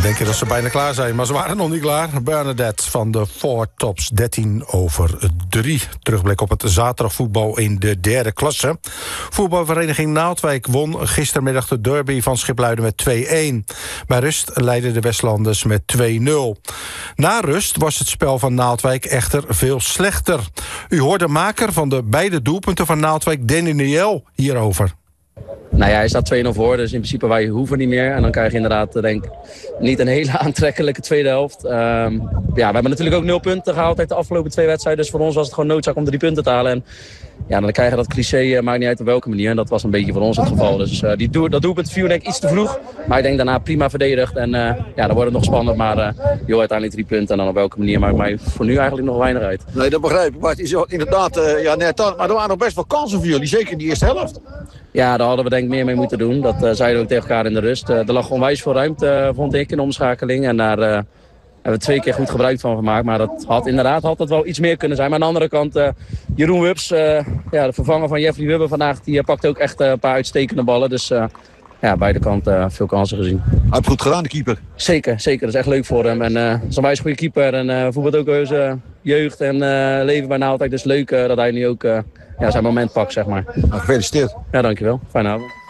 Denken dat ze bijna klaar zijn, maar ze waren nog niet klaar. Bernadette van de Four Tops, 13:03. Terugblik op het zaterdagvoetbal in de derde klasse. Voetbalvereniging Naaldwijk won gistermiddag de derby van Schipluiden met 2-1. Bij rust leidden de Westlanders met 2-0. Na rust was het spel van Naaldwijk echter veel slechter. U hoort de maker van de beide doelpunten van Naaldwijk, Danny Niel, hierover. Nou ja, hij staat 2-0 voor, dus in principe wij hoeven niet meer. En dan krijg je inderdaad, denk ik, niet een hele aantrekkelijke tweede helft. Ja, we hebben natuurlijk ook 0 punten gehaald uit de afgelopen 2 wedstrijden. Dus voor ons was het gewoon noodzaak om 3 punten te halen. En ja, dan krijg je dat cliché, maakt niet uit op welke manier. En dat was een beetje voor ons het geval. Dus dat doelpunt viel denk ik iets te vroeg. Maar ik denk daarna prima verdedigd. En ja, dan wordt het nog spannend. Maar uiteindelijk 3 punten. En dan op welke manier maakt mij voor nu eigenlijk nog weinig uit. Nee, dat begrijp ik. Maar het is inderdaad net aan. Maar er waren nog best wel kansen voor jullie. Zeker in de eerste helft. Ja, daar hadden we denk ik meer mee moeten doen. Dat zeiden we ook tegen elkaar in de rust. Er lag onwijs veel ruimte, vond ik, in de omschakeling. En daar hebben we 2 keer goed gebruik van gemaakt. Maar dat had wel iets meer kunnen zijn. Maar aan de andere kant, Jeroen Wups, de vervanger van Jeffrey Wubbe vandaag, die pakt ook echt een paar uitstekende ballen. Dus ja, beide kanten veel kansen gezien. Hij heeft goed gedaan, de keeper. Zeker. Dat is echt leuk voor hem. En hij is een wijs goede keeper. En voetbalt ook uit zijn jeugd en leven bij Naaldwijk. Dus leuk dat hij nu ook zijn moment pakt, zeg maar. Nou, gefeliciteerd. Ja, dankjewel. Fijne avond.